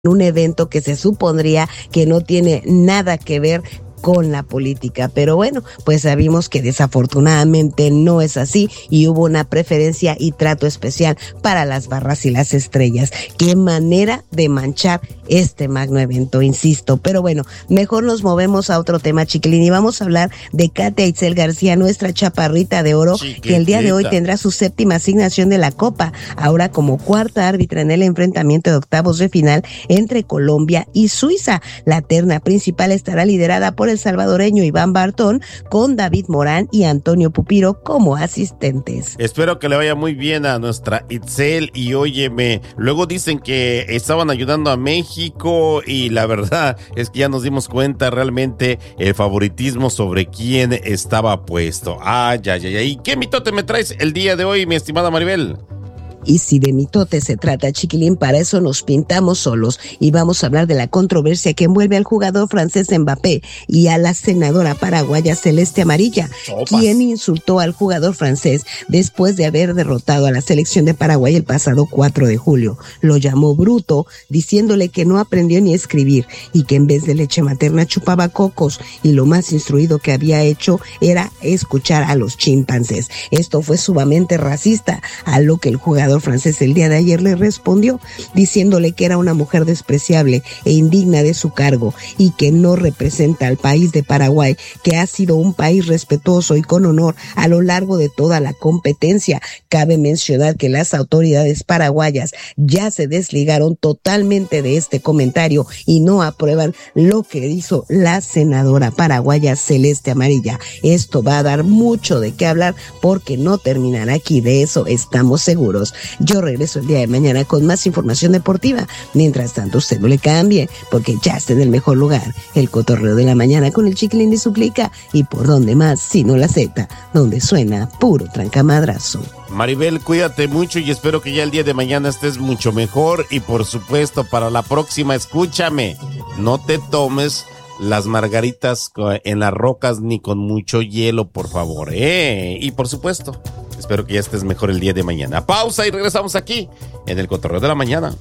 un evento que se supondría que no tiene nada que ver con la política, pero bueno, pues sabemos que desafortunadamente no es así y hubo una preferencia y trato especial para las barras y las estrellas. Qué manera de manchar este magno evento, insisto, pero bueno, mejor nos movemos a otro tema, chiquilín, y vamos a hablar de Katia Itzel García, nuestra chaparrita de oro, que el día de hoy tendrá su séptima asignación de la Copa, ahora como cuarta árbitra en el enfrentamiento de octavos de final entre Colombia y Suiza. La terna principal estará liderada por el salvadoreño Iván Bartón, con David Morán y Antonio Pupiro como asistentes. Espero que le vaya muy bien a nuestra Itzel, y óyeme, luego dicen que estaban ayudando a México y la verdad es que ya nos dimos cuenta realmente el favoritismo sobre quién estaba puesto. Ay. ¿Y qué mitote me traes el día de hoy, mi estimada Maribel? Y si de mitote se trata, chiquilín, para eso nos pintamos solos y vamos a hablar de la controversia que envuelve al jugador francés Mbappé y a la senadora paraguaya Celeste Amarilla, quien insultó al jugador francés después de haber derrotado a la selección de Paraguay el pasado 4 de julio. Lo llamó bruto, diciéndole que no aprendió ni a escribir y que en vez de leche materna chupaba cocos y lo más instruido que había hecho era escuchar a los chimpancés. Esto fue sumamente racista, a lo que el jugador francés el día de ayer le respondió diciéndole que era una mujer despreciable e indigna de su cargo y que no representa al país de Paraguay, que ha sido un país respetuoso y con honor a lo largo de toda la competencia. Cabe mencionar que las autoridades paraguayas ya se desligaron totalmente de este comentario y no aprueban lo que hizo la senadora paraguaya Celeste Amarilla. Esto va a dar mucho de qué hablar porque no terminará aquí, de eso estamos seguros. Yo regreso el día de mañana con más información deportiva. Mientras tanto, usted no le cambie, porque ya está en el mejor lugar. El cotorreo de la mañana con el Chiquilín y su clica. Y por donde más, sino la Z, donde suena puro trancamadrazo. Maribel, cuídate mucho y espero que ya el día de mañana estés mucho mejor. Y por supuesto, para la próxima, escúchame, no te tomes las margaritas en las rocas ni con mucho hielo, por favor, Y por supuesto, espero que ya estés mejor el día de mañana. Pausa y regresamos aquí en el Cotorreo de la Mañana.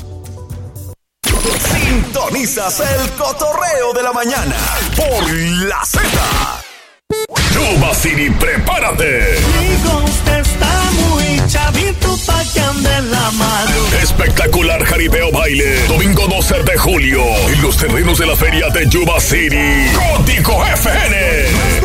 Sintonizas el Cotorreo de la Mañana por la Z. Yuba City, prepárate. Digo, usted está muy chavito pa' que ande en la mano. Espectacular jaripeo baile. Domingo 12 de julio en los terrenos de la feria de Yuba City. Gótico FN.